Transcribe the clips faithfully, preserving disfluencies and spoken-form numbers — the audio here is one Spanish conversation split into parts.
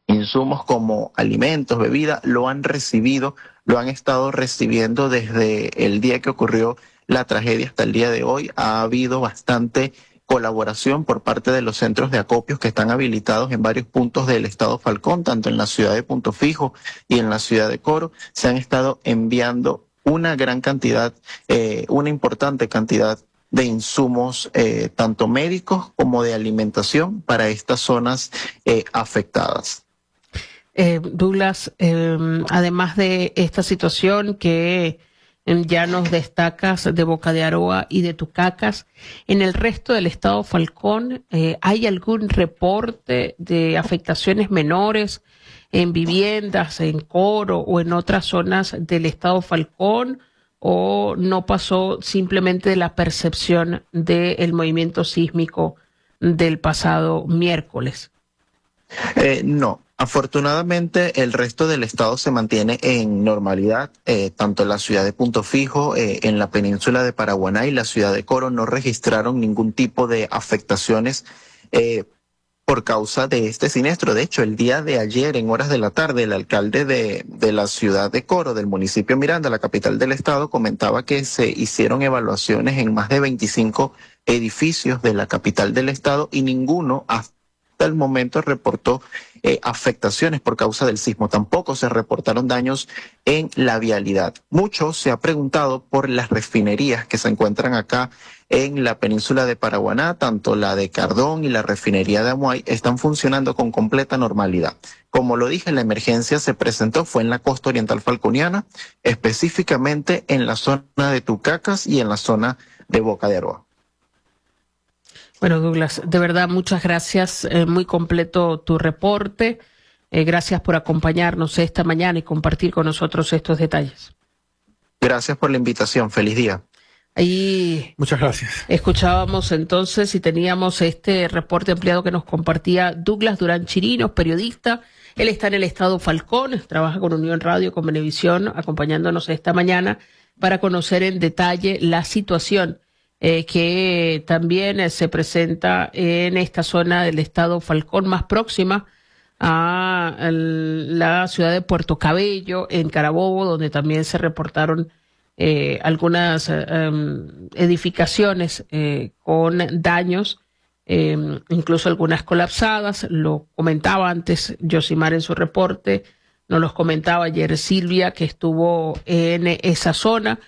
insumos como alimentos, bebidas, lo han recibido, lo han estado recibiendo desde el día que ocurrió la tragedia hasta el día de hoy. Ha habido bastante colaboración por parte de los centros de acopios que están habilitados en varios puntos del estado Falcón, tanto en la ciudad de Punto Fijo y en la ciudad de Coro. Se han estado enviando una gran cantidad, eh, una importante cantidad de insumos, eh, tanto médicos como de alimentación para estas zonas eh, afectadas. Eh, Douglas, eh, además de esta situación que ya nos destacas de Boca de Aroa y de Tucacas, en el resto del estado Falcón, eh, ¿hay algún reporte de afectaciones menores en viviendas, en Coro o en otras zonas del estado Falcón? ¿O no pasó simplemente de la percepción del movimiento sísmico del pasado miércoles? Eh, no. Afortunadamente, el resto del estado se mantiene en normalidad, eh, tanto en la ciudad de Punto Fijo, eh, en la península de Paraguaná y la ciudad de Coro no registraron ningún tipo de afectaciones eh, por causa de este siniestro. De hecho, el día de ayer, en horas de la tarde, el alcalde de, de la ciudad de Coro, del municipio Miranda, la capital del estado, comentaba que se hicieron evaluaciones en más de veinticinco edificios de la capital del estado y ninguno hasta el momento reportó eh, afectaciones por causa del sismo. Tampoco se reportaron daños en la vialidad. Mucho se ha preguntado por las refinerías que se encuentran acá en la península de Paraguaná, tanto la de Cardón y la refinería de Amuay están funcionando con completa normalidad. Como lo dije, la emergencia se presentó, fue en la costa oriental falconiana, específicamente en la zona de Tucacas y en la zona de Boca de Aroa. Bueno, Douglas, de verdad, muchas gracias. Eh, muy completo tu reporte. Eh, gracias por acompañarnos esta mañana y compartir con nosotros estos detalles. Gracias por la invitación. Feliz día. Ahí muchas gracias. Escuchábamos entonces y teníamos este reporte ampliado que nos compartía Douglas Durán Chirinos, periodista. Él está en el estado Falcón, trabaja con Unión Radio, con Venevisión, acompañándonos esta mañana para conocer en detalle la situación Eh, que también eh, se presenta en esta zona del estado Falcón, más próxima a el, la ciudad de Puerto Cabello, en Carabobo, donde también se reportaron eh, algunas eh, um, edificaciones eh, con daños, eh, incluso algunas colapsadas. Lo comentaba antes Yosimar en su reporte, nos los comentaba ayer Silvia, que estuvo en esa zona.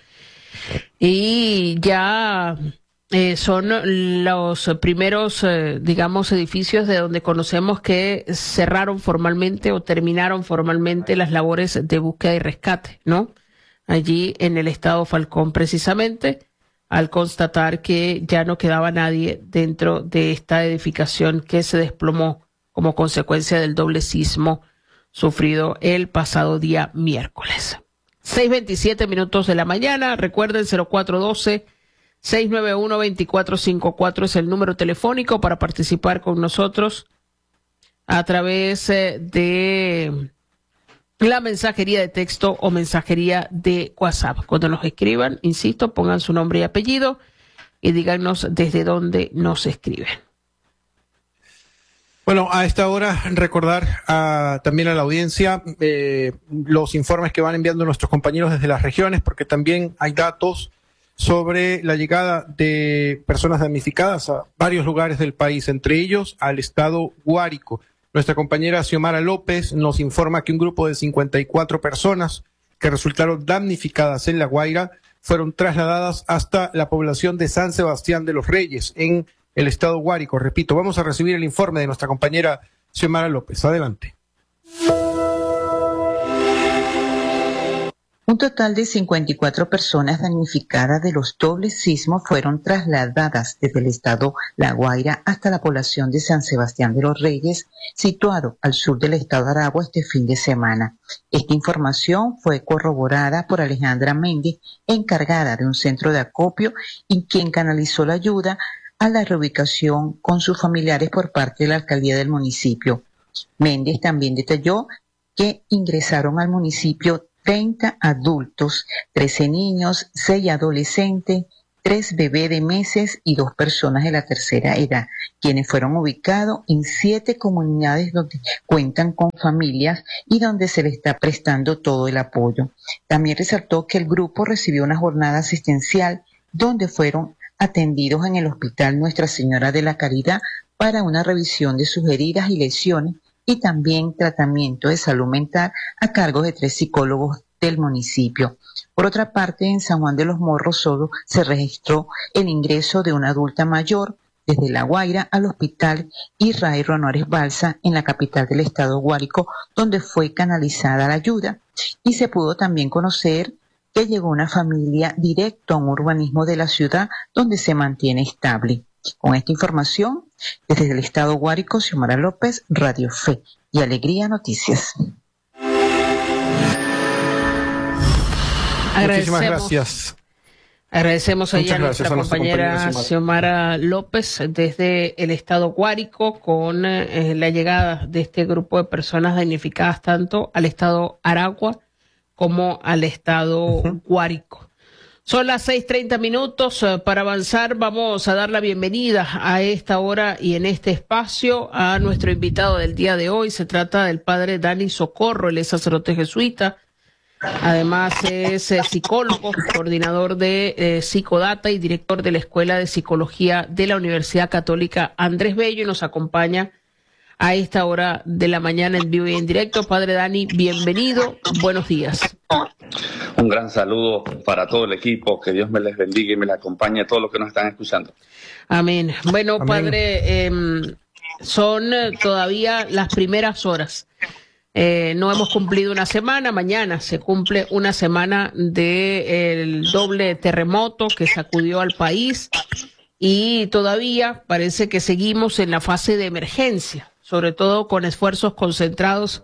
Y ya eh, son los primeros, eh, digamos, edificios de donde conocemos que cerraron formalmente o terminaron formalmente las labores de búsqueda y rescate, ¿no? Allí en el estado Falcón, precisamente, al constatar que ya no quedaba nadie dentro de esta edificación que se desplomó como consecuencia del doble sismo sufrido el pasado día miércoles. seis veintisiete minutos de la mañana. Recuerden, cero cuatro uno dos, seis nueve uno, dos cuatro cinco cuatro es el número telefónico para participar con nosotros a través de la mensajería de texto o mensajería de WhatsApp. Cuando nos escriban, insisto, pongan su nombre y apellido y díganos desde dónde nos escriben. Bueno, a esta hora recordar a, también a la audiencia eh, los informes que van enviando nuestros compañeros desde las regiones, porque también hay datos sobre la llegada de personas damnificadas a varios lugares del país, entre ellos al estado Guárico. Nuestra compañera Xiomara López nos informa que un grupo de cincuenta y cuatro personas que resultaron damnificadas en La Guaira fueron trasladadas hasta la población de San Sebastián de los Reyes, en el estado Guárico. Repito, vamos a recibir el informe de nuestra compañera Xiomara López. Adelante. Un total de cincuenta y cuatro personas damnificadas de los dobles sismos fueron trasladadas desde el estado La Guaira hasta la población de San Sebastián de los Reyes, situado al sur del estado Aragua, este fin de semana. Esta información fue corroborada por Alejandra Méndez, encargada de un centro de acopio y quien canalizó la ayuda a la reubicación con sus familiares por parte de la alcaldía del municipio. Méndez también detalló que ingresaron al municipio treinta adultos, trece niños, seis adolescentes tres bebés de meses y dos personas de la tercera edad, quienes fueron ubicados en siete comunidades donde cuentan con familias y donde se les está prestando todo el apoyo. También resaltó que el grupo recibió una jornada asistencial donde fueron atendidos en el Hospital Nuestra Señora de la Caridad para una revisión de sus heridas y lesiones y también tratamiento de salud mental a cargo de tres psicólogos del municipio. Por otra parte, en San Juan de los Morros solo se registró el ingreso de una adulta mayor desde La Guaira al Hospital Israel Honores Balsa en la capital del estado Guárico, donde fue canalizada la ayuda. Y se pudo también conocer que llegó una familia directo a un urbanismo de la ciudad donde se mantiene estable. Con esta información, desde el estado Guárico, Xiomara López, Radio Fe y Alegría Noticias. Muchísimas gracias. Agradecemos a nuestra compañera Xiomara López desde el estado Guárico con eh, la llegada de este grupo de personas damnificadas tanto al estado Aragua como al estado uh-huh. Guárico. Son las seis treinta minutos. Eh, para avanzar vamos a dar la bienvenida a esta hora y en este espacio a nuestro invitado del día de hoy. Se trata del padre Dani Socorro, él es sacerdote jesuita. Además es eh, psicólogo, coordinador de eh, Psicodata y director de la Escuela de Psicología de la Universidad Católica Andrés Bello y nos acompaña a esta hora de la mañana en vivo y en directo. Padre Dani, bienvenido, buenos días. Un gran saludo para todo el equipo, que Dios me les bendiga y me les acompañe a todos los que nos están escuchando. Amén. Bueno, Amén. Padre, eh, son todavía las primeras horas. Eh, no hemos cumplido una semana, mañana se cumple una semana del doble terremoto que sacudió al país y todavía parece que seguimos en la fase de emergencia, sobre todo con esfuerzos concentrados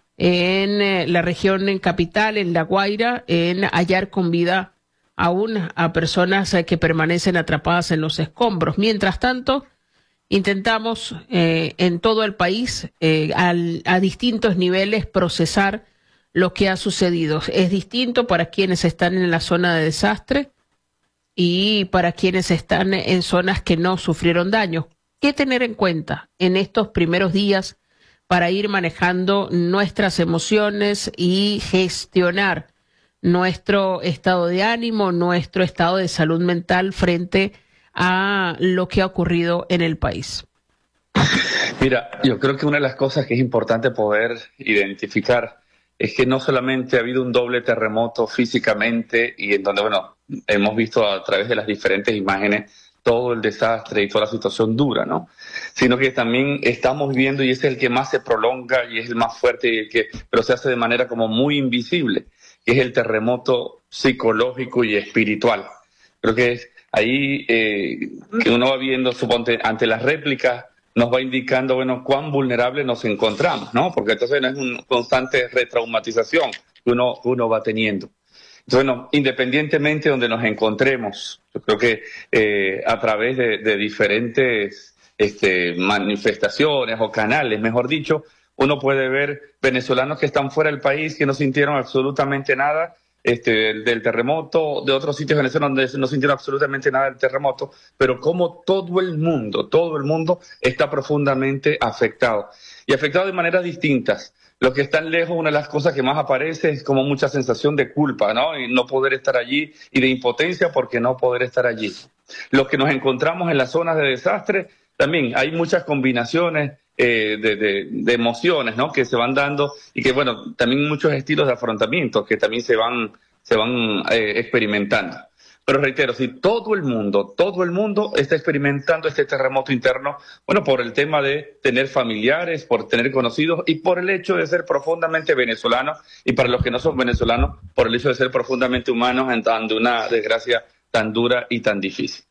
en eh, la región en capital, en La Guaira, en hallar con vida aún a personas eh, que permanecen atrapadas en los escombros. Mientras tanto, intentamos eh, en todo el país, eh, al, a distintos niveles, procesar lo que ha sucedido. Es distinto para quienes están en la zona de desastre y para quienes están en zonas que no sufrieron daño. ¿Qué tener en cuenta en estos primeros días para ir manejando nuestras emociones y gestionar nuestro estado de ánimo, nuestro estado de salud mental frente a lo que ha ocurrido en el país? Mira, yo creo que una de las cosas que es importante poder identificar es que no solamente ha habido un doble terremoto físicamente y en donde, bueno, hemos visto a través de las diferentes imágenes todo el desastre y toda la situación dura, ¿no? Sino que también estamos viendo, y ese es el que más se prolonga y es el más fuerte, y el que, pero se hace de manera como muy invisible, que es el terremoto psicológico y espiritual. Creo que es ahí eh, que uno va viendo, suponte, ante las réplicas, nos va indicando, bueno, cuán vulnerables nos encontramos, ¿no? Porque entonces no es una constante retraumatización que uno, uno va teniendo. Entonces, bueno, independientemente de donde nos encontremos, yo creo que eh, a través de, de diferentes este, manifestaciones o canales, mejor dicho, uno puede ver venezolanos que están fuera del país, que no sintieron absolutamente nada, Este, del, del terremoto, de otros sitios venezolanos donde no sintieron absolutamente nada del terremoto, pero como todo el mundo, todo el mundo está profundamente afectado y afectado de maneras distintas. Los que están lejos, una de las cosas que más aparece es como mucha sensación de culpa, ¿no? Y no poder estar allí y de impotencia porque no poder estar allí. Los que nos encontramos en las zonas de desastre, también hay muchas combinaciones Eh, de, de, de emociones, ¿no? Que se van dando y que, bueno, también muchos estilos de afrontamiento que también se van, se van eh, experimentando. Pero reitero, si todo el mundo, todo el mundo está experimentando este terremoto interno, bueno, por el tema de tener familiares, por tener conocidos y por el hecho de ser profundamente venezolanos, y para los que no son venezolanos, por el hecho de ser profundamente humanos ante una desgracia tan dura y tan difícil.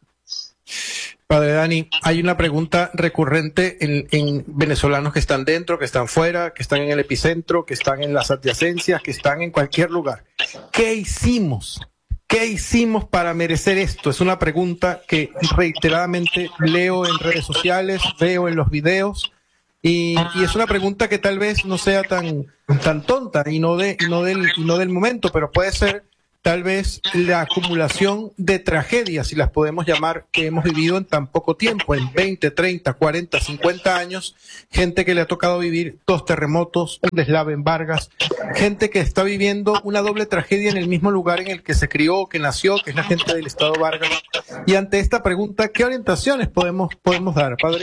Padre Dani, hay una pregunta recurrente en, en venezolanos que están dentro, que están fuera, que están en el epicentro, que están en las adyacencias, que están en cualquier lugar. ¿Qué hicimos? ¿Qué hicimos para merecer esto? Es una pregunta que reiteradamente leo en redes sociales, veo en los videos, y, y es una pregunta que tal vez no sea tan, tan tonta y no, de, y no, del, y no del momento, pero puede ser tal vez la acumulación de tragedias, si las podemos llamar, que hemos vivido en tan poco tiempo, en veinte, treinta, cuarenta, cincuenta años, gente que le ha tocado vivir dos terremotos, un deslave en Vargas, gente que está viviendo una doble tragedia en el mismo lugar en el que se crió, que nació, que es la gente del estado Vargas. Y ante esta pregunta, ¿qué orientaciones podemos, podemos dar, padre?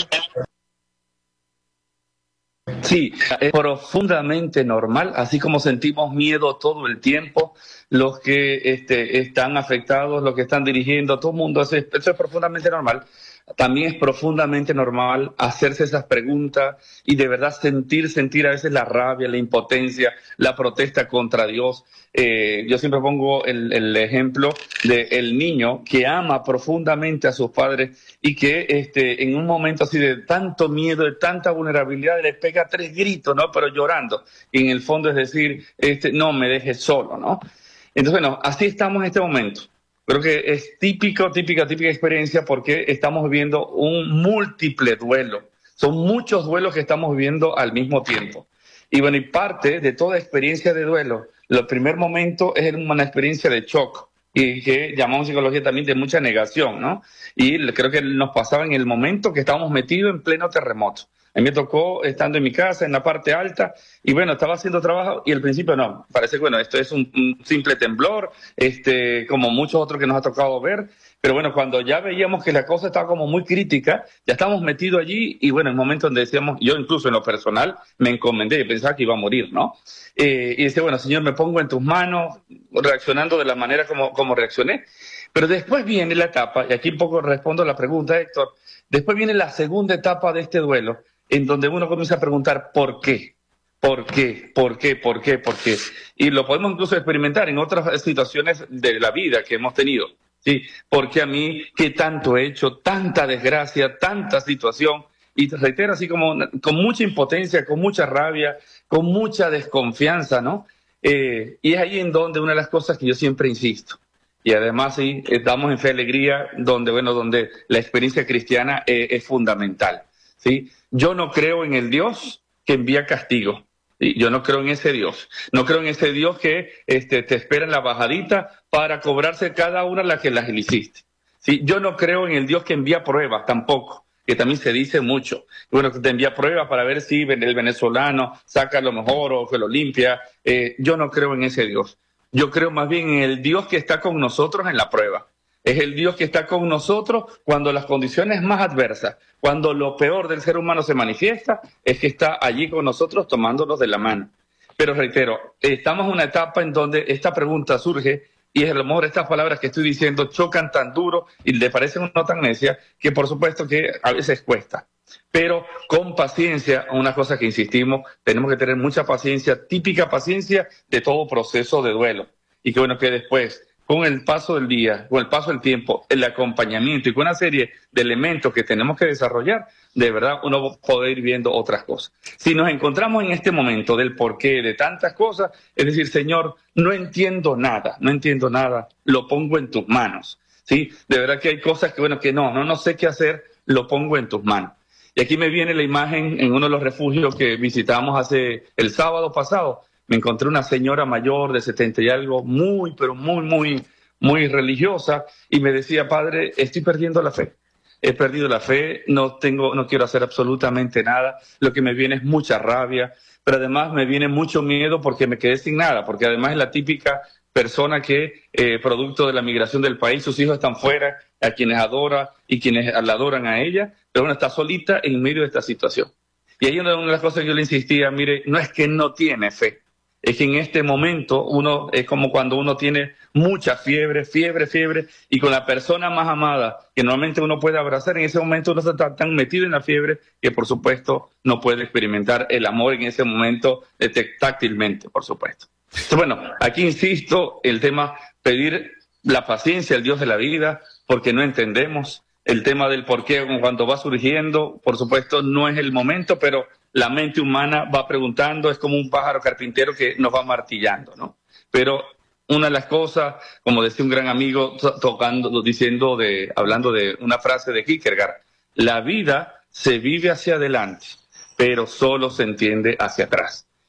Sí, es profundamente normal, así como sentimos miedo todo el tiempo, los que este, están afectados, los que están dirigiendo, todo el mundo, eso es, eso es profundamente normal. También es profundamente normal hacerse esas preguntas y de verdad sentir, sentir a veces la rabia, la impotencia, la protesta contra Dios. Eh, yo siempre pongo el, el ejemplo del niño que ama profundamente a sus padres y que este, en un momento así de tanto miedo, de tanta vulnerabilidad, le pega tres gritos, ¿no? Pero llorando. Y en el fondo es decir, este, no me dejes solo, ¿no? Entonces, bueno, así estamos en este momento. Creo que es típico, típica, típica experiencia porque estamos viviendo un múltiple duelo. Son muchos duelos que estamos viviendo al mismo tiempo. Y bueno, y parte de toda experiencia de duelo, el primer momento es una experiencia de shock y que llamamos en psicología también de mucha negación, ¿no? Y creo que nos pasaba en el momento que estábamos metidos en pleno terremoto. A mí me tocó estando en mi casa, en la parte alta, y bueno, estaba haciendo trabajo y al principio no, parece que bueno, esto es un, un simple temblor, este, como muchos otros que nos ha tocado ver, pero bueno, cuando ya veíamos que la cosa estaba como muy crítica, ya estábamos metidos allí y bueno, el momento donde decíamos, yo incluso en lo personal me encomendé, pensaba que iba a morir, ¿no? Eh, y decía, bueno, Señor, me pongo en tus manos, reaccionando de la manera como, como reaccioné, pero después viene la etapa, y aquí un poco respondo a la pregunta, Héctor, después viene la segunda etapa de este duelo, en donde uno comienza a preguntar ¿por qué? ¿Por qué? ¿Por qué? ¿Por qué? ¿Por qué? Y lo podemos incluso experimentar en otras situaciones de la vida que hemos tenido. ¿Sí? Porque a mí, ¿qué tanto he hecho? Tanta desgracia, tanta situación. Y te reitero así como con mucha impotencia, con mucha rabia, con mucha desconfianza, ¿no? Eh, y es ahí en donde una de las cosas que yo siempre insisto. Y además sí, estamos en Fe y Alegría, donde, bueno, donde la experiencia cristiana eh, es fundamental. ¿Sí? Yo no creo en el Dios que envía castigo. ¿Sí? Yo no creo en ese Dios. No creo en ese Dios que este, te espera en la bajadita para cobrarse cada una la que las hiciste. ¿Sí? Yo no creo en el Dios que envía pruebas tampoco, que también se dice mucho. Bueno, que te envía pruebas para ver si el venezolano saca lo mejor o que lo limpia. Eh, yo no creo en ese Dios. Yo creo más bien en el Dios que está con nosotros en la prueba. Es el Dios que está con nosotros cuando las condiciones más adversas, cuando lo peor del ser humano se manifiesta, es que está allí con nosotros tomándonos de la mano. Pero reitero, estamos en una etapa en donde esta pregunta surge y a lo mejor estas palabras que estoy diciendo chocan tan duro y le parecen no tan necias que por supuesto que a veces cuesta. Pero con paciencia, una cosa que insistimos, tenemos que tener mucha paciencia, típica paciencia de todo proceso de duelo. Y que bueno, que después, con el paso del día, con el paso del tiempo, el acompañamiento y con una serie de elementos que tenemos que desarrollar, de verdad uno puede ir viendo otras cosas. Si nos encontramos en este momento del porqué de tantas cosas, es decir, Señor, no entiendo nada, no entiendo nada, lo pongo en tus manos. ¿Sí? De verdad que hay cosas que, bueno, que no, no, no sé qué hacer, lo pongo en tus manos. Y aquí me viene la imagen en uno de los refugios que visitamos hace el sábado pasado. Me encontré una señora mayor de setenta y algo, muy, pero muy, muy, muy religiosa, y me decía, padre, estoy perdiendo la fe. He perdido la fe, no tengo, no quiero hacer absolutamente nada. Lo que me viene es mucha rabia, pero además me viene mucho miedo porque me quedé sin nada, porque además es la típica persona que, eh, producto de la migración del país, sus hijos están fuera, a quienes adora y quienes la adoran a ella, pero bueno, está solita en medio de esta situación. Y ahí una de las cosas que yo le insistía, mire, no es que no tiene fe, es que en este momento uno es como cuando uno tiene mucha fiebre, fiebre, fiebre, y con la persona más amada que normalmente uno puede abrazar, en ese momento uno está tan metido en la fiebre que por supuesto no puede experimentar el amor en ese momento eh, táctilmente, por supuesto. Entonces, bueno, aquí insisto, el tema, pedir la paciencia al Dios de la vida, porque no entendemos. El tema del por qué cuando va surgiendo, por supuesto, no es el momento, pero la mente humana va preguntando, es como un pájaro carpintero que nos va martillando, ¿no? Pero una de las cosas, como decía un gran amigo, tocando, diciendo de, hablando de una frase de Kierkegaard, la vida se vive hacia adelante, pero solo se entiende hacia atrás.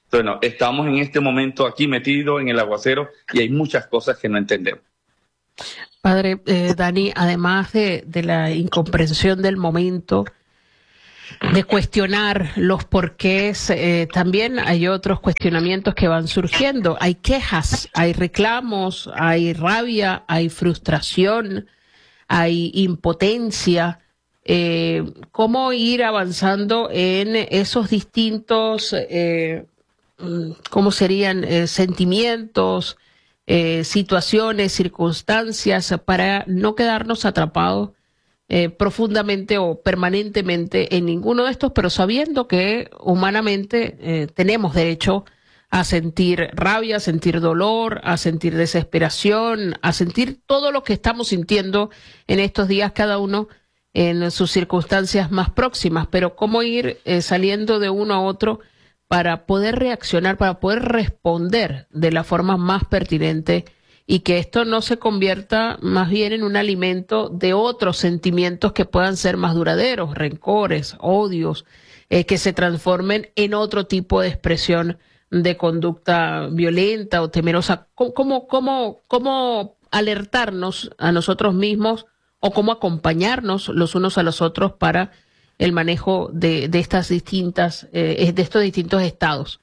Bueno, estamos en este momento aquí metidos en el aguacero y hay muchas cosas que no entendemos. Padre eh, Dani, además de, de la incomprensión del momento, de cuestionar los porqués, eh, también hay otros cuestionamientos que van surgiendo. Hay quejas, hay reclamos, hay rabia, hay frustración, hay impotencia. Eh, ¿Cómo ir avanzando en esos distintos, eh, cómo serían, eh, sentimientos, eh, situaciones, circunstancias, para no quedarnos atrapados Eh, profundamente o permanentemente en ninguno de estos, pero sabiendo que humanamente eh, tenemos derecho a sentir rabia, a sentir dolor, a sentir desesperación, a sentir todo lo que estamos sintiendo en estos días, cada uno en sus circunstancias más próximas, pero cómo ir eh, saliendo de uno a otro para poder reaccionar, para poder responder de la forma más pertinente, y que esto no se convierta más bien en un alimento de otros sentimientos que puedan ser más duraderos, rencores, odios, eh, que se transformen en otro tipo de expresión de conducta violenta o temerosa. ¿Cómo, cómo, cómo alertarnos a nosotros mismos o cómo acompañarnos los unos a los otros para el manejo de, de estas distintas, eh, de estos distintos estados?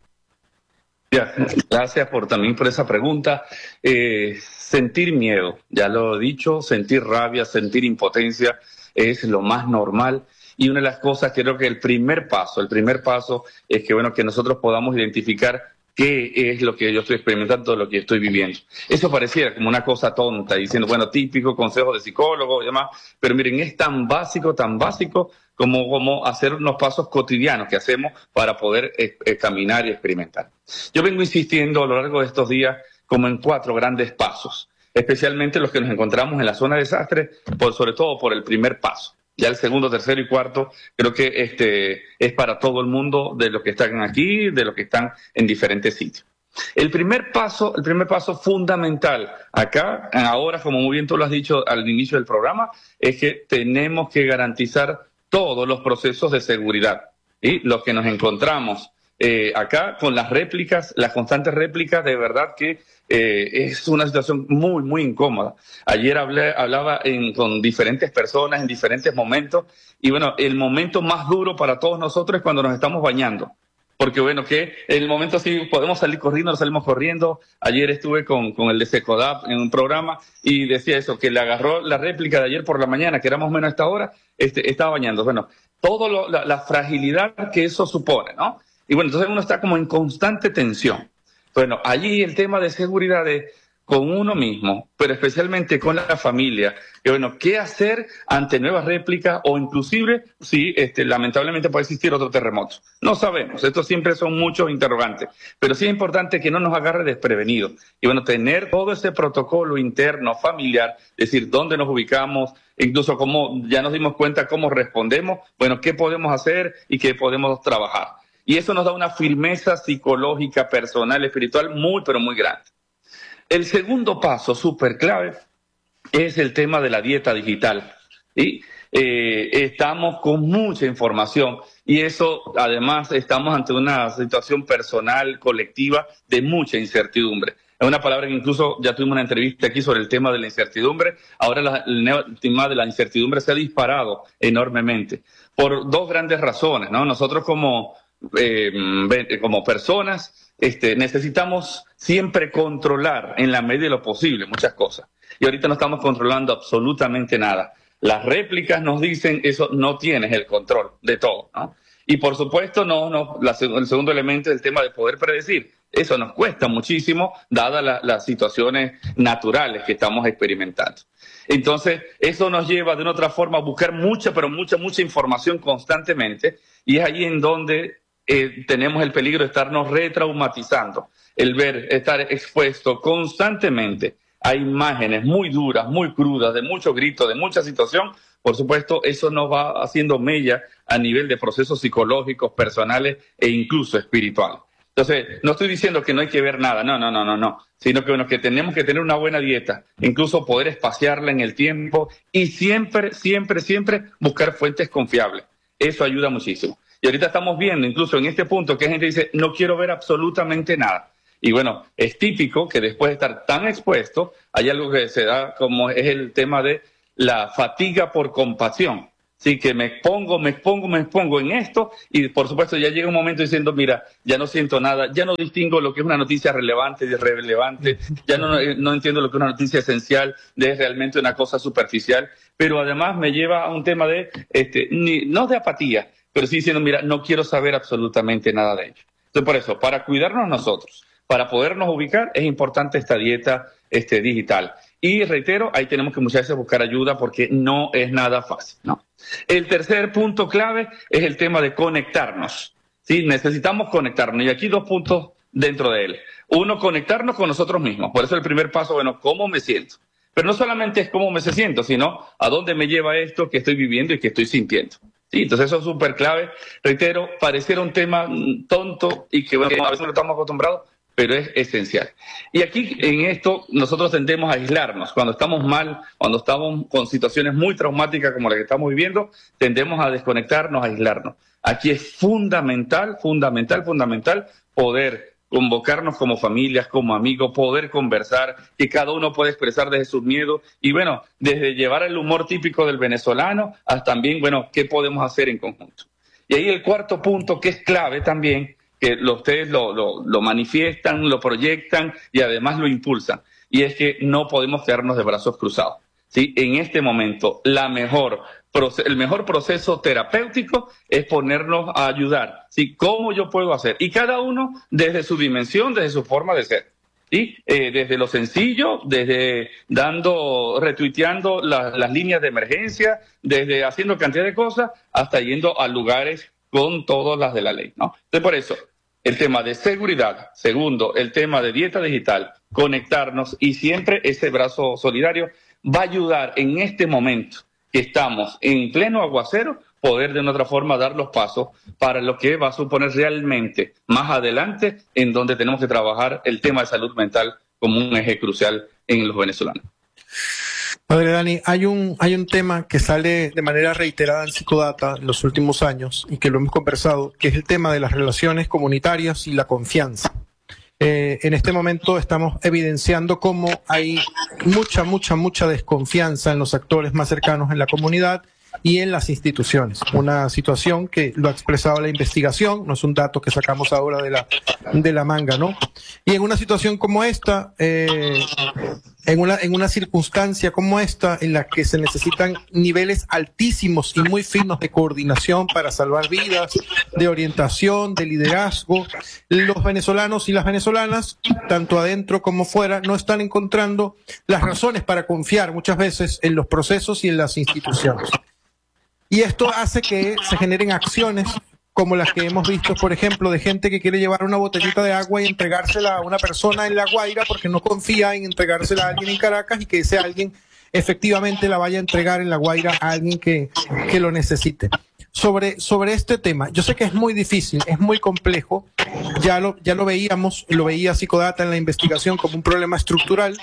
Gracias por también por esa pregunta. Eh, sentir miedo, ya lo he dicho, sentir rabia, sentir impotencia es lo más normal. Y una de las cosas, creo que el primer paso, el primer paso es que, bueno, que nosotros podamos identificar qué es lo que yo estoy experimentando, lo que estoy viviendo. Eso pareciera como una cosa tonta, diciendo, bueno, típico consejo de psicólogo y demás, pero miren, es tan básico, tan básico como, como hacer unos pasos cotidianos que hacemos para poder eh, eh, caminar y experimentar. Yo vengo insistiendo a lo largo de estos días como en cuatro grandes pasos, especialmente los que nos encontramos en la zona de desastre, por, sobre todo por el primer paso. Ya el segundo, tercero y cuarto creo que este es para todo el mundo, de los que están aquí, de los que están en diferentes sitios. El primer paso, el primer paso fundamental acá, ahora, como muy bien tú lo has dicho al inicio del programa, es que tenemos que garantizar todos los procesos de seguridad. Y los que nos encontramos eh, acá con las réplicas, las constantes réplicas, de verdad que eh, es una situación muy, muy incómoda. Ayer hablé, hablaba en, con diferentes personas en diferentes momentos y bueno, el momento más duro para todos nosotros es cuando nos estamos bañando. Porque bueno, que en el momento sí podemos salir corriendo, nos salimos corriendo. Ayer estuve con, con el de Secodap en un programa y decía eso, que le agarró la réplica de ayer por la mañana, que era más o menos a esta hora, este, estaba bañando. Bueno, toda la, la fragilidad que eso supone, ¿no? Y bueno, entonces uno está como en constante tensión. Bueno, allí el tema de seguridad es con uno mismo, pero especialmente con la familia, que bueno, ¿qué hacer ante nuevas réplicas o inclusive si este, lamentablemente puede existir otro terremoto? No sabemos, estos siempre son muchos interrogantes, pero sí es importante que no nos agarre desprevenidos y bueno, tener todo ese protocolo interno, familiar, es decir, dónde nos ubicamos, incluso cómo ya nos dimos cuenta cómo respondemos, bueno, qué podemos hacer y qué podemos trabajar. Y eso nos da una firmeza psicológica, personal, espiritual muy, pero muy grande. El segundo paso, súper clave, es el tema de la dieta digital. ¿Sí? Eh, estamos con mucha información y eso, además, estamos ante una situación personal, colectiva, de mucha incertidumbre. Es una palabra que incluso ya tuvimos una entrevista aquí sobre el tema de la incertidumbre. Ahora la, el tema de la incertidumbre se ha disparado enormemente por dos grandes razones, ¿no? Nosotros como, eh, como personas Este, necesitamos siempre controlar en la medida de lo posible muchas cosas. Y ahorita no estamos controlando absolutamente nada. Las réplicas nos dicen eso, no tienes el control de todo, ¿no? Y por supuesto, no, no, la, el segundo elemento es el tema de poder predecir. Eso nos cuesta muchísimo, dadas la, las situaciones naturales que estamos experimentando. Entonces, eso nos lleva de una otra forma a buscar mucha, pero mucha, mucha información constantemente. Y es ahí en donde Eh, tenemos el peligro de estarnos retraumatizando, el ver, estar expuesto constantemente a imágenes muy duras, muy crudas, de mucho grito, de mucha situación. Por supuesto, eso nos va haciendo mella a nivel de procesos psicológicos, personales e incluso espirituales. Entonces, no estoy diciendo que no hay que ver nada, no, no, no, no, no, sino que, bueno, que tenemos que tener una buena dieta, incluso poder espaciarla en el tiempo y siempre, siempre, siempre buscar fuentes confiables. Eso ayuda muchísimo. Y ahorita estamos viendo, incluso en este punto, que gente dice, no quiero ver absolutamente nada. Y bueno, es típico que después de estar tan expuesto, hay algo que se da como es el tema de la fatiga por compasión. Sí, que me expongo, me expongo, me expongo en esto y por supuesto ya llega un momento diciendo, mira, ya no siento nada, ya no distingo lo que es una noticia relevante de irrelevante, ya no, no entiendo lo que es una noticia esencial de realmente una cosa superficial, pero además me lleva a un tema de, este, ni, no de apatía, pero sí diciendo, mira, no quiero saber absolutamente nada de ello. Entonces por eso, para cuidarnos nosotros, para podernos ubicar, es importante esta dieta este, digital. Y reitero, ahí tenemos que muchas veces buscar ayuda porque no es nada fácil, ¿no? El tercer punto clave es el tema de conectarnos, ¿sí? Necesitamos conectarnos y aquí dos puntos dentro de él. Uno, conectarnos con nosotros mismos. Por eso el primer paso, bueno, ¿cómo me siento? Pero no solamente es cómo me siento, sino a dónde me lleva esto que estoy viviendo y que estoy sintiendo. Sí, entonces eso es súper clave. Reitero, pareciera un tema tonto y que, bueno, a veces no estamos acostumbrados, pero es esencial. Y aquí en esto nosotros tendemos a aislarnos. Cuando estamos mal, cuando estamos con situaciones muy traumáticas como la que estamos viviendo, tendemos a desconectarnos, a aislarnos. Aquí es fundamental, fundamental, fundamental poder convocarnos como familias, como amigos, poder conversar, que cada uno pueda expresar desde sus miedos y bueno, desde llevar el humor típico del venezolano hasta también, bueno, qué podemos hacer en conjunto. Y ahí el cuarto punto que es clave también, que lo, ustedes lo, lo, lo manifiestan, lo proyectan y además lo impulsan. Y es que no podemos quedarnos de brazos cruzados, ¿sí? En este momento, la mejor, el mejor proceso terapéutico es ponernos a ayudar, ¿sí? ¿Cómo yo puedo hacer? Y cada uno desde su dimensión, desde su forma de ser. ¿Sí? Eh, desde lo sencillo, desde dando, retuiteando la, las líneas de emergencia, desde haciendo cantidad de cosas, hasta yendo a lugares con todas las de la ley, ¿no? Entonces, por eso, el tema de seguridad, segundo, el tema de dieta digital, conectarnos y siempre ese brazo solidario va a ayudar en este momento que estamos en pleno aguacero, poder de una otra forma dar los pasos para lo que va a suponer realmente más adelante en donde tenemos que trabajar el tema de salud mental como un eje crucial en los venezolanos. Padre Dani, hay un, hay un tema que sale de manera reiterada en Psicodata en los últimos años y que lo hemos conversado, que es el tema de las relaciones comunitarias y la confianza. Eh, en este momento estamos evidenciando cómo hay mucha, mucha, mucha desconfianza en los actores más cercanos en la comunidad y en las instituciones. Una situación que lo ha expresado la investigación, no es un dato que sacamos ahora de la, de la manga, ¿no? Y en una situación como esta, eh, en una, en una circunstancia como esta, en la que se necesitan niveles altísimos y muy finos de coordinación para salvar vidas, de orientación, de liderazgo, los venezolanos y las venezolanas, tanto adentro como fuera, no están encontrando las razones para confiar muchas veces en los procesos y en las instituciones. Y esto hace que se generen acciones como las que hemos visto, por ejemplo, de gente que quiere llevar una botellita de agua y entregársela a una persona en La Guaira porque no confía en entregársela a alguien en Caracas y que ese alguien efectivamente la vaya a entregar en La Guaira a alguien que, que lo necesite. Sobre, sobre este tema, yo sé que es muy difícil, es muy complejo, ya lo, ya lo veíamos, lo veía Psicodata en la investigación como un problema estructural.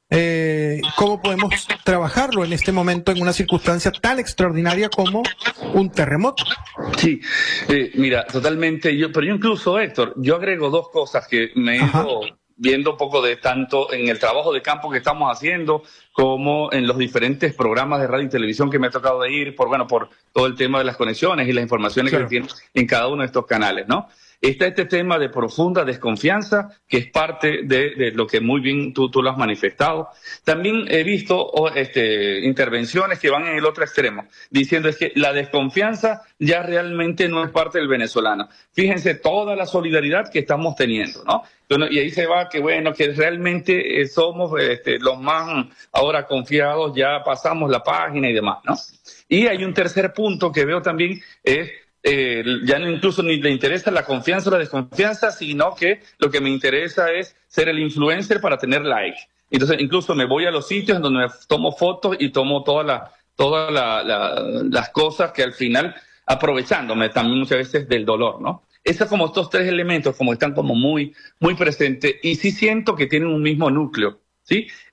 Eh, ¿Cómo podemos trabajarlo en este momento en una circunstancia tan extraordinaria como un terremoto? Sí, eh, mira, totalmente. Yo, pero yo incluso, Héctor, yo agrego dos cosas que me he ido viendo un poco de tanto en el trabajo de campo que estamos haciendo como en los diferentes programas de radio y televisión que me ha tocado de ir por, bueno, por todo el tema de las conexiones y las informaciones claro. que tienen en cada uno de estos canales, ¿no? Está este tema de profunda desconfianza, que es parte de, de lo que muy bien tú, tú lo has manifestado. También he visto este, intervenciones que van en el otro extremo, diciendo es que la desconfianza ya realmente no es parte del venezolano. Fíjense toda la solidaridad que estamos teniendo, ¿no? Y ahí se va que, bueno, que realmente somos este, los más ahora confiados, ya pasamos la página y demás, ¿no? Y hay un tercer punto que veo también es Eh, ya no incluso ni le interesa la confianza o la desconfianza, sino que lo que me interesa es ser el influencer para tener like. Entonces incluso me voy a los sitios en donde me tomo fotos y tomo todas la, toda la, la, las cosas que al final, aprovechándome también muchas veces del dolor, ¿no? Esos como estos tres elementos como están como muy, muy presentes y sí siento que tienen un mismo núcleo, ¿sí?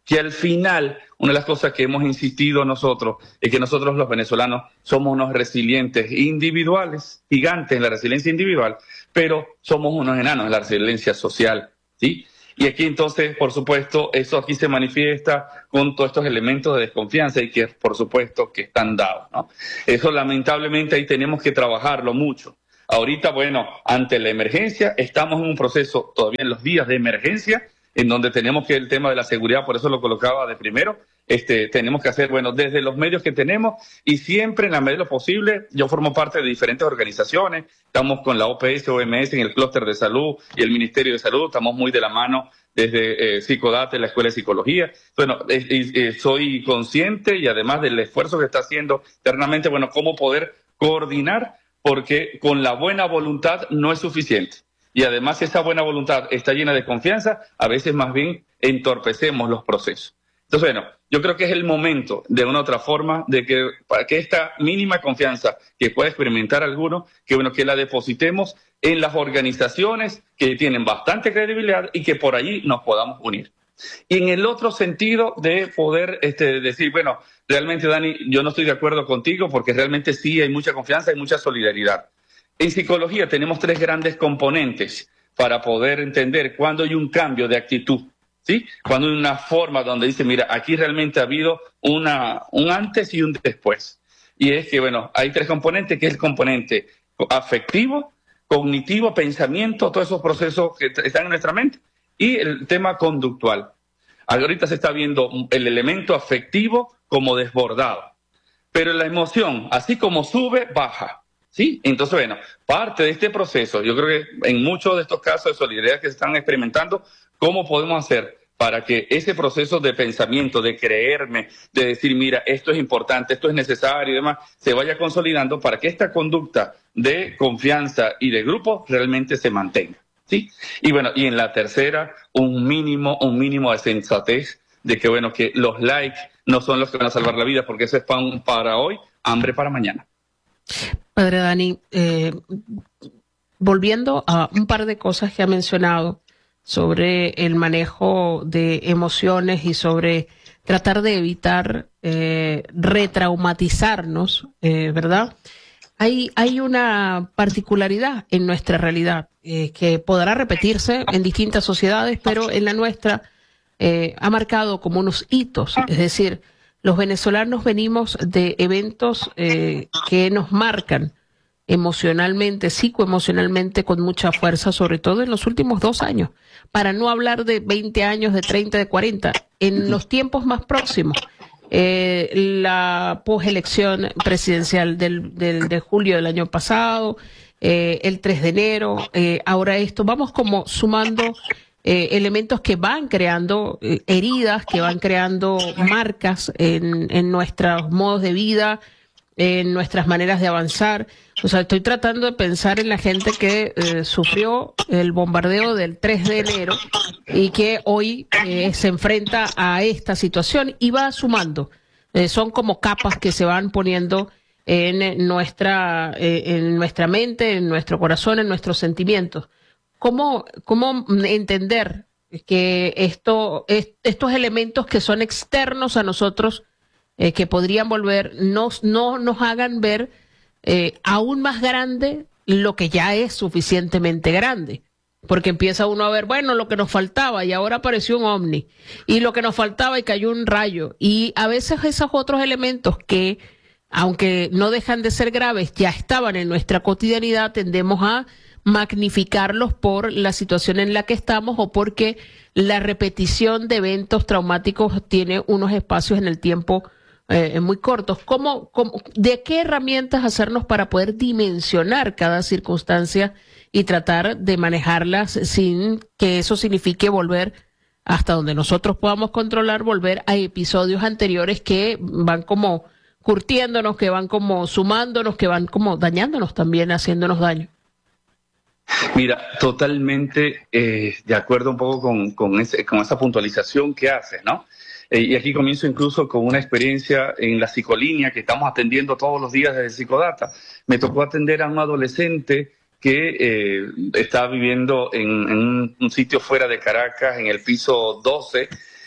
que al final, una de las cosas que hemos insistido nosotros es que nosotros los venezolanos somos unos resilientes individuales, gigantes en la resiliencia individual, pero somos unos enanos en la resiliencia social, ¿sí? Y aquí entonces, por supuesto, eso aquí se manifiesta con todos estos elementos de desconfianza y que, por supuesto, que están dados, ¿no? Eso lamentablemente ahí tenemos que trabajarlo mucho. Ahorita, bueno, ante la emergencia, estamos en un proceso todavía en los días de emergencia, en donde tenemos que el tema de la seguridad, por eso lo colocaba de primero, este, tenemos que hacer, bueno, desde los medios que tenemos y siempre en la medida de lo posible, yo formo parte de diferentes organizaciones, estamos con la O P S, O M S en el clúster de salud y el Ministerio de Salud, estamos muy de la mano desde eh, Psicodata, la Escuela de Psicología. Bueno, eh, eh, soy consciente y además del esfuerzo que está haciendo internamente, bueno, cómo poder coordinar, porque con la buena voluntad no es suficiente. Y además esa buena voluntad está llena de confianza, a veces más bien entorpecemos los procesos. Entonces, bueno, yo creo que es el momento, de una u otra forma, de que para que esta mínima confianza que pueda experimentar alguno, que bueno, que la depositemos en las organizaciones que tienen bastante credibilidad y que por allí nos podamos unir. Y en el otro sentido de poder este, decir, bueno, realmente, Dani, yo no estoy de acuerdo contigo porque realmente sí hay mucha confianza y mucha solidaridad. En psicología tenemos tres grandes componentes para poder entender cuándo hay un cambio de actitud, ¿sí? Cuando hay una forma donde dice, mira, aquí realmente ha habido una, un antes y un después. Y es que, bueno, hay tres componentes, que es el componente afectivo, cognitivo, pensamiento, todos esos procesos que están en nuestra mente, y el tema conductual. Ahorita se está viendo el elemento afectivo como desbordado, pero la emoción, así como sube, baja, ¿sí? Entonces, bueno, parte de este proceso, yo creo que en muchos de estos casos de solidaridad que se están experimentando, ¿cómo podemos hacer para que ese proceso de pensamiento, de creerme, de decir, mira, esto es importante, esto es necesario y demás, se vaya consolidando para que esta conducta de confianza y de grupo realmente se mantenga, ¿sí? Y bueno, y en la tercera, un mínimo, un mínimo de sensatez de que, bueno, que los likes no son los que van a salvar la vida, porque eso es pan para hoy, hambre para mañana. Padre Dani, eh, volviendo a un par de cosas que ha mencionado sobre el manejo de emociones y sobre tratar de evitar eh, retraumatizarnos, eh, ¿verdad? Hay, hay una particularidad en nuestra realidad eh, que podrá repetirse en distintas sociedades, pero en la nuestra eh, ha marcado como unos hitos. Es decir, los venezolanos venimos de eventos eh, que nos marcan emocionalmente, psicoemocionalmente con mucha fuerza, sobre todo en los últimos dos años, para no hablar de veinte años, de treinta, de cuarenta, en los tiempos más próximos. Eh, la poselección presidencial del, del, de julio del año pasado, eh, el tres de enero, eh, ahora esto, vamos como sumando eh, elementos que van creando eh, heridas, que van creando marcas en, en nuestros modos de vida, en nuestras maneras de avanzar. O sea, estoy tratando de pensar en la gente que eh, sufrió el bombardeo del tres de enero y que hoy eh, se enfrenta a esta situación y va sumando. Eh, son como capas que se van poniendo en nuestra, eh, en nuestra mente, en nuestro corazón, en nuestros sentimientos. ¿Cómo, cómo entender que esto, est- estos elementos que son externos a nosotros, eh, que podrían volver, no, no nos hagan ver eh, aún más grande lo que ya es suficientemente grande? Porque empieza uno a ver, bueno, lo que nos faltaba y ahora apareció un ovni, y lo que nos faltaba y cayó un rayo, y a veces esos otros elementos que, aunque no dejan de ser graves, ya estaban en nuestra cotidianidad, tendemos a magnificarlos por la situación en la que estamos o porque la repetición de eventos traumáticos tiene unos espacios en el tiempo eh, muy cortos. ¿Cómo, cómo, ¿De qué herramientas hacernos para poder dimensionar cada circunstancia y tratar de manejarlas sin que eso signifique volver hasta donde nosotros podamos controlar, volver a episodios anteriores que van como curtiéndonos, que van como sumándonos, que van como dañándonos también, haciéndonos daño? Mira, totalmente eh, de acuerdo un poco con, con, ese, con esa puntualización que haces, ¿no? Eh, y aquí comienzo incluso con una experiencia en la psicolínea que estamos atendiendo todos los días desde Psicodata. Me tocó atender a un adolescente que eh, está viviendo en, en un sitio fuera de Caracas, en el piso doce,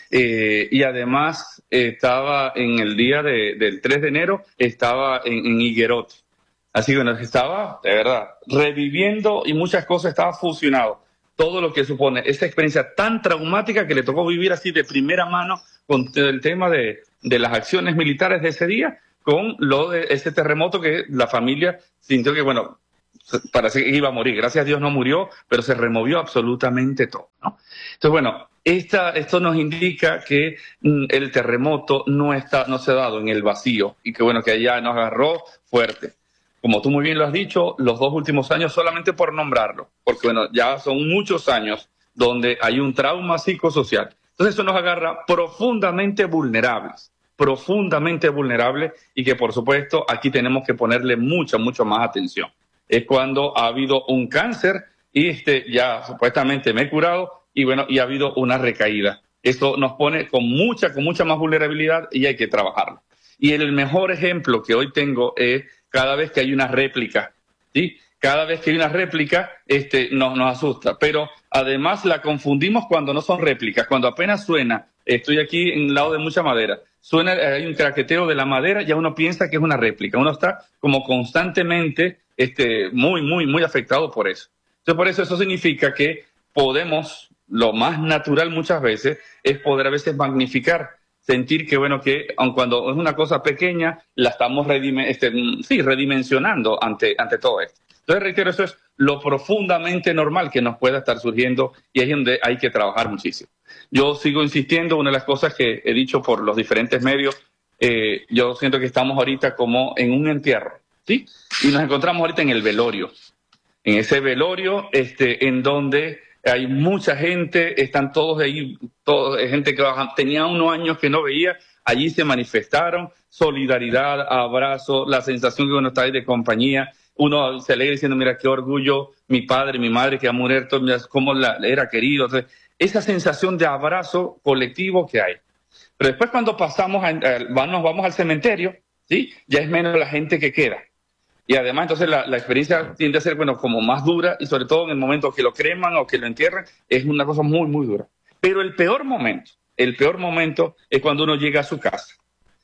Eh, y además eh, estaba en el día de, del tres de enero, estaba en, en Higuerote. Así que bueno, estaba, de verdad, reviviendo y muchas cosas, estaba fusionado. Todo lo que supone esa experiencia tan traumática que le tocó vivir así de primera mano con el tema de, de las acciones militares de ese día, con lo de ese terremoto que la familia sintió que, bueno, parece que iba a morir. Gracias a Dios no murió, pero se removió absolutamente todo, ¿no? Entonces, bueno, esta, esto nos indica que mm, el terremoto no, está, no se ha dado en el vacío y que, bueno, que allá nos agarró fuerte. Como tú muy bien lo has dicho, los dos últimos años, solamente por nombrarlo, porque, bueno, ya son muchos años donde hay un trauma psicosocial. Entonces, eso nos agarra profundamente vulnerables, profundamente vulnerables y que, por supuesto, aquí tenemos que ponerle mucha, mucho más atención. Es cuando ha habido un cáncer y este ya supuestamente me he curado y bueno, y ha habido una recaída. Esto nos pone con mucha, con mucha más vulnerabilidad y hay que trabajarlo. Y el mejor ejemplo que hoy tengo es cada vez que hay una réplica, ¿sí? Cada vez que hay una réplica, este, nos, nos asusta. Pero además la confundimos cuando no son réplicas, cuando apenas suena, estoy aquí en el lado de mucha madera, suena, hay un craqueteo de la madera, ya uno piensa que es una réplica. Uno está como constantemente este, muy, muy, muy afectado por eso. Entonces, por eso eso significa que podemos, lo más natural muchas veces, es poder a veces magnificar, sentir que, bueno, que aun cuando es una cosa pequeña, la estamos redime, este, sí, redimensionando ante, ante todo esto. Entonces, reitero, eso es lo profundamente normal que nos pueda estar surgiendo y es donde hay que trabajar muchísimo. Yo sigo insistiendo, una de las cosas que he dicho por los diferentes medios, eh, yo siento que estamos ahorita como en un entierro, ¿sí? Y nos encontramos ahorita en el velorio. En ese velorio, este, en donde hay mucha gente, están todos ahí, todos, gente que tenía unos años que no veía, allí se manifestaron, solidaridad, abrazo, la sensación que uno está ahí de compañía, uno se alegra diciendo, mira qué orgullo, mi padre, mi madre que ha muerto, mira cómo la, era querido. Entonces, esa sensación de abrazo colectivo que hay. Pero después cuando pasamos, a, a, nos vamos al cementerio, ¿sí? Ya es menos la gente que queda. Y además, entonces, la, la experiencia tiende a ser, bueno, como más dura y sobre todo en el momento que lo creman o que lo entierran, es una cosa muy, muy dura. Pero el peor momento, el peor momento es cuando uno llega a su casa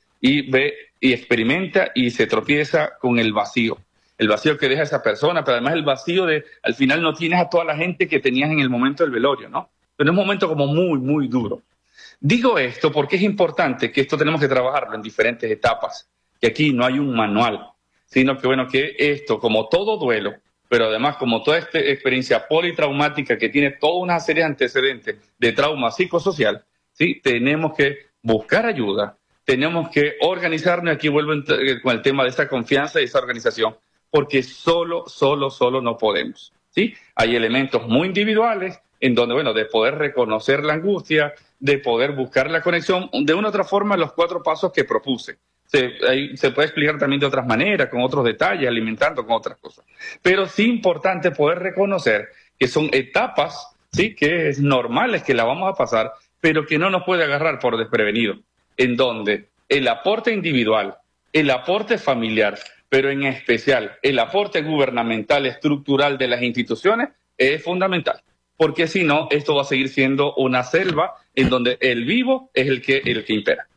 y ve y experimenta y se tropieza con el vacío. El vacío que deja esa persona, pero además el vacío de, al final no tienes a toda la gente que tenías en el momento del velorio, ¿no? Pero es un momento como muy, muy duro. Digo esto porque es importante que esto tenemos que trabajarlo en diferentes etapas, que aquí no hay un manual, sino que, bueno, que esto, como todo duelo, pero además como toda esta experiencia politraumática que tiene toda una serie de antecedentes de trauma psicosocial, ¿sí? Tenemos que buscar ayuda, tenemos que organizarnos, aquí vuelvo con el tema de esa confianza y esa organización, porque solo, solo, solo no podemos, ¿sí? Hay elementos muy individuales en donde, bueno, de poder reconocer la angustia, de poder buscar la conexión, de una u otra forma, los cuatro pasos que propuse. Se, ahí, se puede explicar también de otras maneras, con otros detalles, alimentando con otras cosas. Pero sí importante poder reconocer que son etapas, sí, que es normales que la vamos a pasar, pero que no nos puede agarrar por desprevenido, en donde el aporte individual, el aporte familiar, pero en especial el aporte gubernamental, estructural de las instituciones es fundamental. Porque si no, esto va a seguir siendo una selva en donde el vivo es el que, el que impera.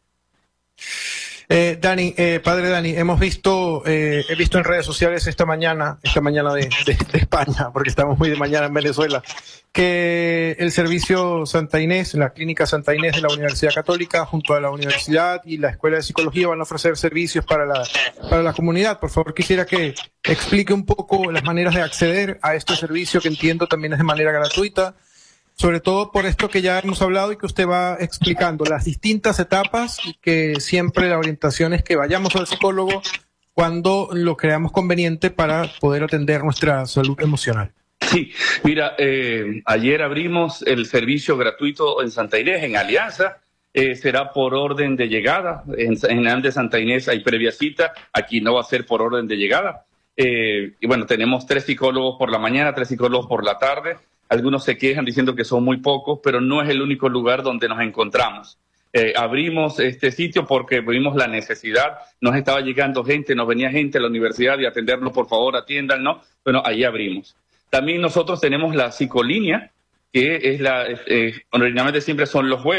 Eh, Dani, eh, padre Dani, hemos visto, eh, he visto en redes sociales esta mañana, esta mañana de, de, de España, porque estamos muy de mañana en Venezuela, que el servicio Santa Inés, la clínica Santa Inés de la Universidad Católica, junto a la universidad y la Escuela de Psicología, van a ofrecer servicios para la, para la comunidad. Por favor, quisiera que explique un poco las maneras de acceder a este servicio, que entiendo también es de manera gratuita, sobre todo por esto que ya hemos hablado y que usted va explicando, las distintas etapas, y que siempre la orientación es que vayamos al psicólogo cuando lo creamos conveniente para poder atender nuestra salud emocional. Sí, mira, eh, ayer abrimos el servicio gratuito en Santa Inés, en Alianza. Eh, será por orden de llegada. En, en Andes Santa Inés hay previa cita, aquí no va a ser por orden de llegada. Eh, y bueno, tenemos tres psicólogos por la mañana, tres psicólogos por la tarde. Algunos se quejan diciendo que son muy pocos, pero no es el único lugar donde nos encontramos. Eh, abrimos este sitio porque vimos la necesidad, nos estaba llegando gente, nos venía gente a la universidad y atendernos, por favor, atiendan, ¿no? Bueno, ahí abrimos. También nosotros tenemos la psicolínea, que es la, eh, originalmente siempre son los jueves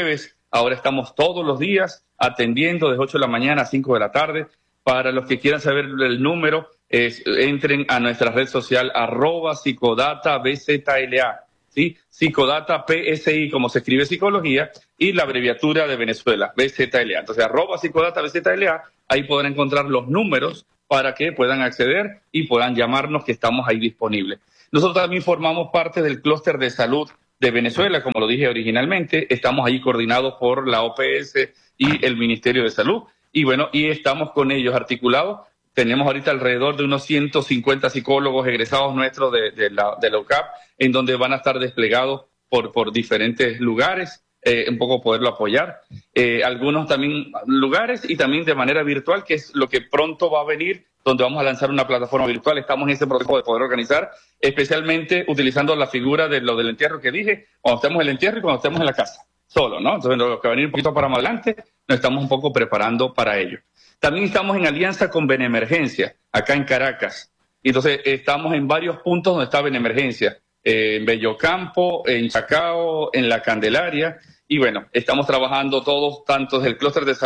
Ahora estamos todos los días atendiendo desde ocho de la mañana a cinco de la tarde. Para los que quieran saber el número, es, entren a nuestra red social arroba psicodata B Z L A, ¿sí? Psicodata P S I, como se escribe psicología, y la abreviatura de Venezuela, B Z L A. Entonces, arroba psicodata B Z L A, ahí podrán encontrar los números para que puedan acceder y puedan llamarnos, que estamos ahí disponibles. Nosotros también formamos parte del clúster de salud de Venezuela, como lo dije originalmente. Estamos ahí coordinados por la O P S y el Ministerio de Salud. Y bueno, y estamos con ellos articulados. Tenemos ahorita alrededor de unos ciento cincuenta psicólogos egresados nuestros de, de, la, de la U C A P, en donde van a estar desplegados por, por diferentes lugares, eh, un poco poderlo apoyar. Eh, algunos también lugares y también de manera virtual, que es lo que pronto va a venir, donde vamos a lanzar una plataforma virtual. Estamos en ese proceso de poder organizar, especialmente utilizando la figura de lo del entierro que dije, cuando estemos en el entierro y cuando estemos en la casa, solo, ¿no? Entonces, lo que va a venir un poquito para más adelante, nos estamos un poco preparando para ello. También estamos en alianza con Benemergencia, acá en Caracas. Entonces, estamos en varios puntos donde está Benemergencia, eh, en Bellocampo, en Chacao, en La Candelaria, y bueno, estamos trabajando todos, tanto desde el clúster de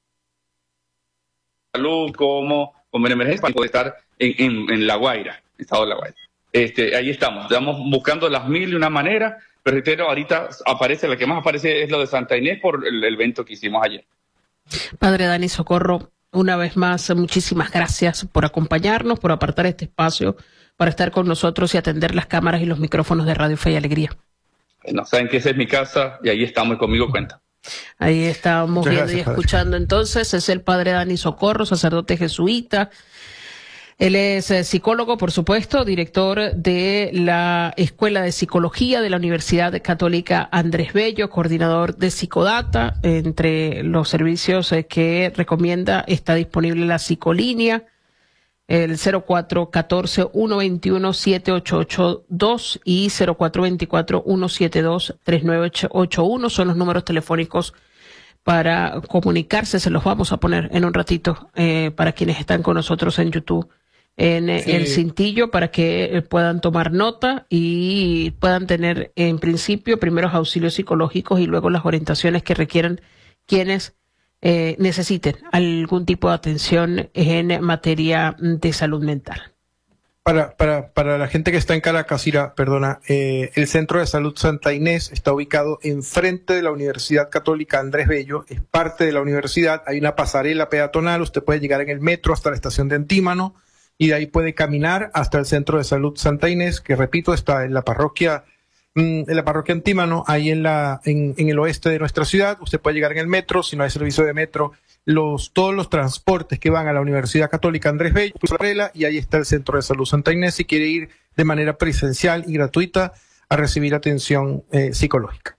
salud como con Benemergencia, para poder estar en, en, en La Guaira, estado de La Guaira. Este, ahí estamos, estamos buscando las mil y una maneras, pero reitero, ahorita aparece, la que más aparece es lo de Santa Inés por el, el evento que hicimos ayer. Padre Dani Socorro, una vez más, muchísimas gracias por acompañarnos, por apartar este espacio para estar con nosotros y atender las cámaras y los micrófonos de Radio Fe y Alegría. Bueno, saben que esa es mi casa y ahí estamos y conmigo cuenta. Ahí estamos Muchas viendo gracias, y padre. escuchando. Entonces, es el Padre Dani Socorro, sacerdote jesuita. Él es eh, psicólogo, por supuesto, director de la Escuela de Psicología de la Universidad Católica Andrés Bello, coordinador de Psicodata. Entre los servicios eh, que recomienda está disponible la psicolínea, el cero cuatro uno cuatro, uno dos uno, siete ocho ocho dos y cero cuatro dos cuatro, uno siete dos, tres nueve ocho uno. Son los números telefónicos para comunicarse. Se los vamos a poner en un ratito eh, para quienes están con nosotros en YouTube, en eh, Sí. el cintillo, para que eh, puedan tomar nota y puedan tener en principio primeros auxilios psicológicos y luego las orientaciones que requieran quienes eh, necesiten algún tipo de atención en materia de salud mental. Para, para, para la gente que está en Caracas, Ira, perdona, eh, el Centro de Salud Santa Inés está ubicado enfrente de la Universidad Católica Andrés Bello, es parte de la universidad, hay una pasarela peatonal, usted puede llegar en el metro hasta la estación de Antímano y de ahí puede caminar hasta el Centro de Salud Santa Inés, que repito, está en la parroquia, mm, en la parroquia Antímano, ahí en, la, en, en el oeste de nuestra ciudad. Usted puede llegar en el metro, si no hay servicio de metro, los, todos los transportes que van a la Universidad Católica Andrés Bello, y ahí está el Centro de Salud Santa Inés, si quiere ir de manera presencial y gratuita a recibir atención eh, psicológica.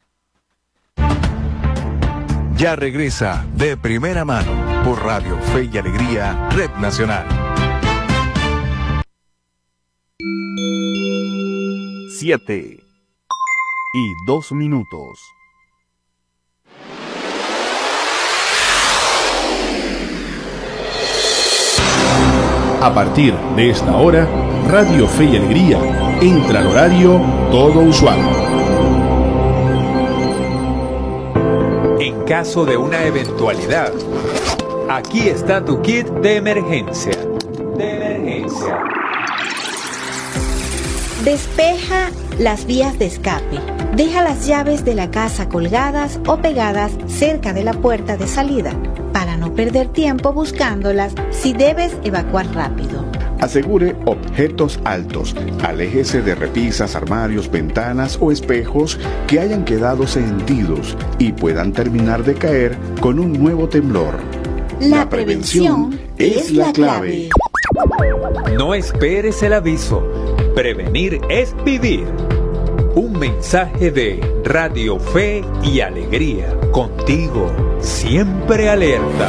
Ya regresa De Primera Mano por Radio Fe y Alegría, Red Nacional. Siete y dos minutos. A partir de esta hora, Radio Fe y Alegría entra al horario todo usual. En caso de una eventualidad, aquí está tu kit de emergencia. De emergencia. Despeja las vías de escape. Deja las llaves de la casa colgadas o pegadas cerca de la puerta de salida para no perder tiempo buscándolas si debes evacuar rápido. Asegure objetos altos. Aléjese de repisas, armarios, ventanas o espejos que hayan quedado sentidos y puedan terminar de caer con un nuevo temblor. La prevención es la clave. No esperes el aviso. Prevenir es vivir. Un mensaje de Radio Fe y Alegría. Contigo, siempre alerta.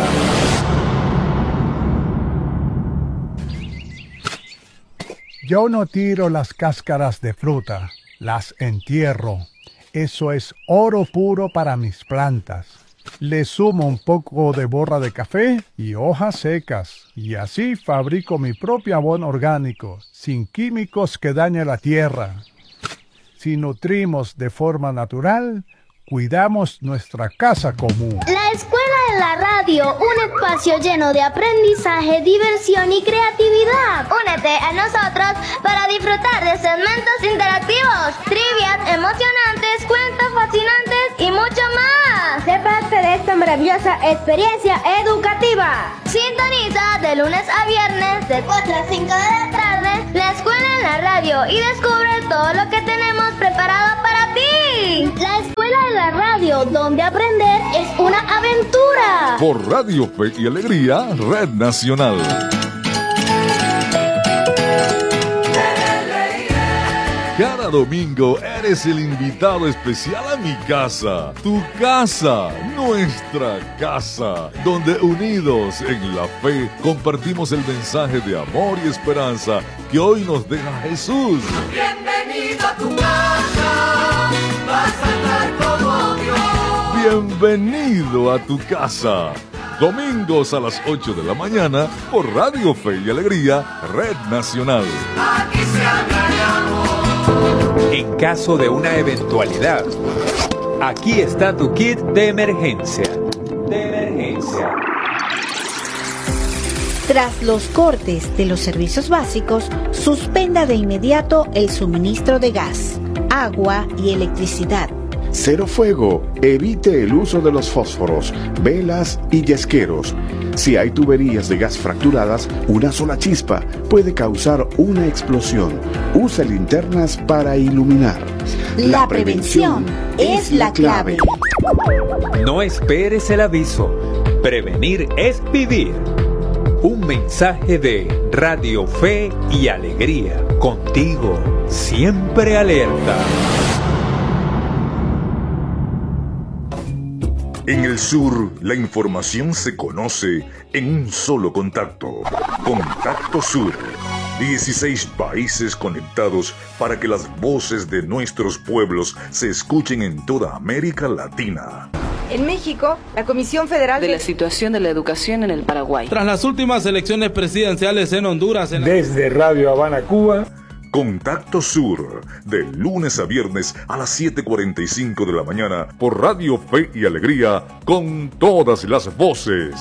Yo no tiro las cáscaras de fruta, las entierro. Eso es oro puro para mis plantas. Le sumo un poco de borra de café y hojas secas, y así fabrico mi propio abono orgánico, sin químicos que dañen la tierra. Si nutrimos de forma natural, cuidamos nuestra casa común. La Escuela de la Radio, un espacio lleno de aprendizaje, diversión y creatividad. Únete a nosotros para disfrutar de segmentos interactivos, trivias emocionantes, cuentos fascinantes y mucho más. Sé parte de esta maravillosa experiencia educativa. Sintoniza de lunes a viernes de cuatro a cinco de la tarde la Escuela en la Radio y descubre todo lo que tenemos preparado para ti. La Escuela de la Radio, donde aprender es una aventura. Por Radio Fe y Alegría, Red Nacional. Cada domingo eres el invitado especial a mi casa, tu casa, nuestra casa, donde unidos en la fe compartimos el mensaje de amor y esperanza que hoy nos deja Jesús. Bienvenido a tu casa, vas a estar como Dios. Bienvenido a tu casa. Domingos a las ocho de la mañana por Radio Fe y Alegría, Red Nacional. Aquí se habla de amor. En caso de una eventualidad, aquí está tu kit de emergencia. De emergencia. Tras los cortes de los servicios básicos, suspenda de inmediato el suministro de gas, agua y electricidad. Cero fuego. Evite el uso de los fósforos, velas y yesqueros. Si hay tuberías de gas fracturadas, una sola chispa puede causar una explosión. Use linternas para iluminar. La, la prevención, prevención es la clave. No esperes el aviso. Prevenir es vivir. Un mensaje de Radio Fe y Alegría. Contigo, siempre alerta. En el sur, la información se conoce en un solo contacto. Contacto Sur. dieciséis países conectados para que las voces de nuestros pueblos se escuchen en toda América Latina. En México, la Comisión Federal de la situación de la educación en el Paraguay. Tras las últimas elecciones presidenciales en Honduras. En la... Desde Radio Habana, Cuba. Contacto Sur, de lunes a viernes a las siete cuarenta y cinco de la mañana por Radio Fe y Alegría, con todas las voces.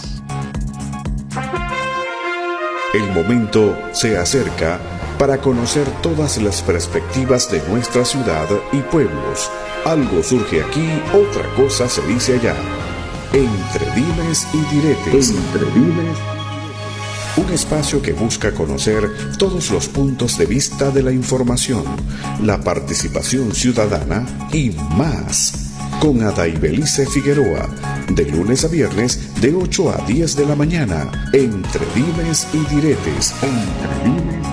El momento se acerca para conocer todas las perspectivas de nuestra ciudad y pueblos. Algo surge aquí, otra cosa se dice allá. Entre dimes y diretes. Entre dimes. Un espacio que busca conocer todos los puntos de vista de la información, la participación ciudadana y más. Con Adaibelice Figueroa, de lunes a viernes de ocho a diez de la mañana, entre dimes y diretes. Entre dimes.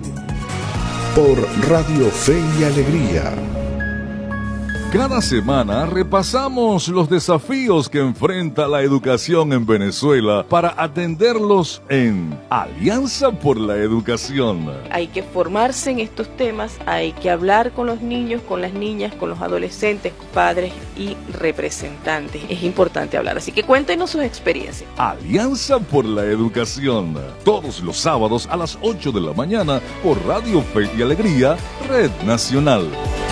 Por Radio Fe y Alegría. Cada semana repasamos los desafíos que enfrenta la educación en Venezuela para atenderlos en Alianza por la Educación. Hay que formarse en estos temas, hay que hablar con los niños, con las niñas, con los adolescentes, padres y representantes. Es importante hablar, así que cuéntenos sus experiencias. Alianza por la Educación, todos los sábados a las ocho de la mañana por Radio Fe y Alegría, Red Nacional.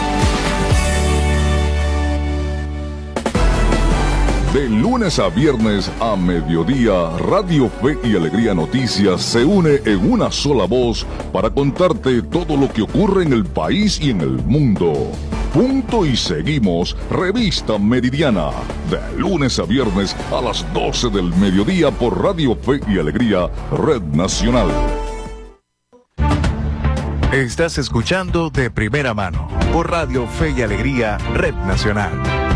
De lunes a viernes a mediodía, Radio Fe y Alegría Noticias se une en una sola voz para contarte todo lo que ocurre en el país y en el mundo. Punto y seguimos, Revista Meridiana, de lunes a viernes a las doce del mediodía por Radio Fe y Alegría, Red Nacional. Estás escuchando De Primera Mano por Radio Fe y Alegría, Red Nacional.